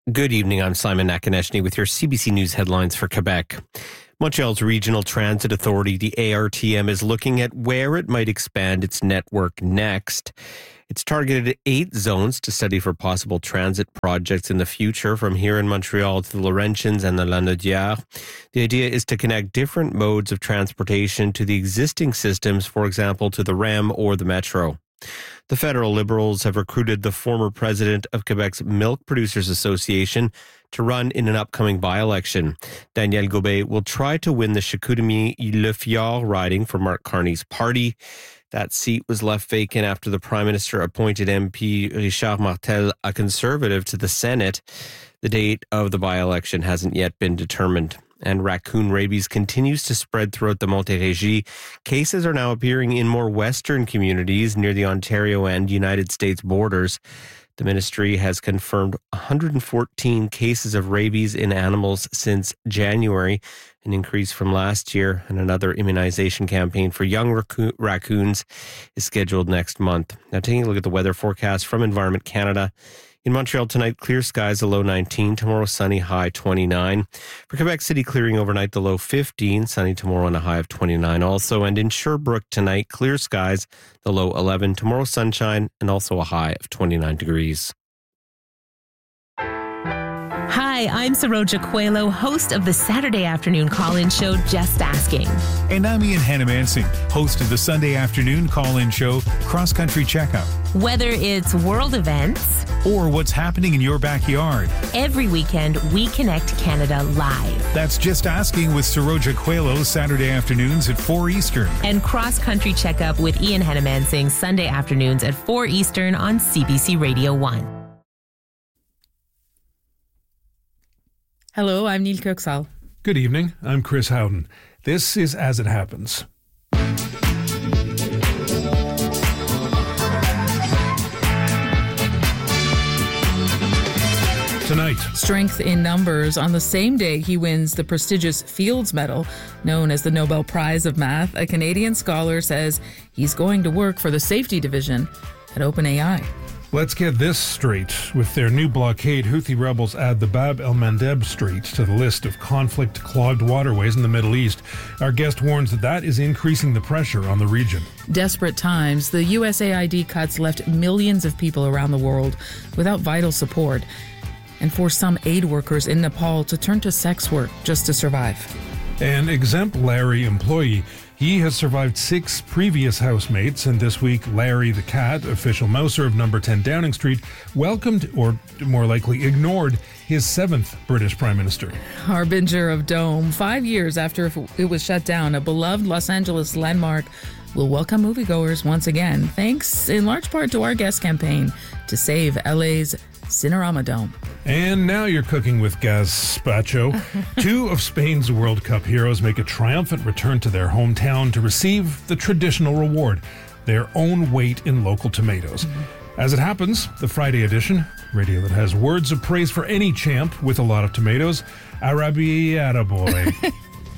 Good evening, I'm Simon Nakonechny with your CBC News headlines for Quebec. Montreal's Regional Transit Authority, the ARTM, is looking at where it might expand its network next. It's targeted 8 zones to study for possible transit projects in the future from here in Montreal to the Laurentians and the Lanaudière. The idea is to connect different modes of transportation to the existing systems, for example, to the REM or the Metro. The federal Liberals have recruited the former president of Quebec's Milk Producers Association to run in an upcoming by-election. Danielle Gobet will try to win the Chicoutimi-Le Fjord riding for Mark Carney's party. That seat was left vacant after the Prime Minister appointed MP Richard Martel, a Conservative, to the Senate. The date of the by-election hasn't yet been determined. And raccoon rabies continues to spread throughout the Montérégie. Cases are now appearing in more western communities near the Ontario and United States borders. The ministry has confirmed 114 cases of rabies in animals since January, an increase from last year, and another immunization campaign for young raccoons is scheduled next month. Now, taking a look at the weather forecast from Environment Canada. In Montreal tonight, clear skies, a low 19. Tomorrow, sunny, high 29. For Quebec City, clearing overnight, the low 15. Sunny tomorrow and a high of 29 also. And in Sherbrooke tonight, clear skies, the low 11. Tomorrow, sunshine, and also a high of 29 degrees. Hi, I'm Saroja Coelho, host of the Saturday afternoon call-in show, Just Asking. And I'm Ian Hannamansing, host of the Sunday afternoon call-in show, Cross Country Checkup. Whether it's world events or what's happening in your backyard, every weekend we connect Canada live. That's Just Asking with Saroja Coelho, Saturday afternoons at 4 Eastern. And Cross Country Checkup with Ian Hannamansing, Sunday afternoons at 4 Eastern on CBC Radio 1. Hello, I'm Neil Kirksall. Good evening, I'm Chris Howden. This is As It Happens. Tonight, Strength in numbers. On the same day he wins the prestigious Fields Medal, known as the Nobel Prize of Math, a Canadian scholar says he's going to work for the safety division at OpenAI. Let's get this straight. With their new blockade, Houthi rebels add the Bab el-Mandeb Strait to the list of conflict-clogged waterways in the Middle East. Our guest warns that is increasing the pressure on the region. Desperate times, the USAID cuts left millions of people around the world without vital support, and forced some aid workers in Nepal to turn to sex work just to survive. An exemplary employee. He has survived 6 previous housemates, and this week, Larry the cat, official mouser of number 10 Downing Street, welcomed, or more likely ignored, his 7th British Prime Minister. Harbinger of Dome. 5 years after it was shut down, a beloved Los Angeles landmark will welcome moviegoers once again, thanks in large part to our guest campaign to save LA's Cinerama Dome. And now you're cooking with gazpacho. 2 of Spain's World Cup heroes make a triumphant return to their hometown to receive the traditional reward, their own weight in local tomatoes. As it happens, the Friday edition, radio that has words of praise for any champ with a lot of tomatoes, Arabi Attaboy.